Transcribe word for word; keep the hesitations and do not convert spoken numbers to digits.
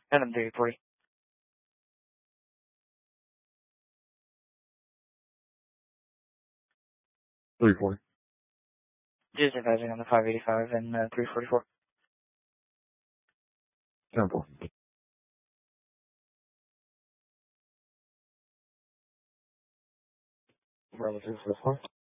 And I'm three forty. three forty. Just advising on the five eighty-five and uh, three forty-four. Temple. Relative to the floor.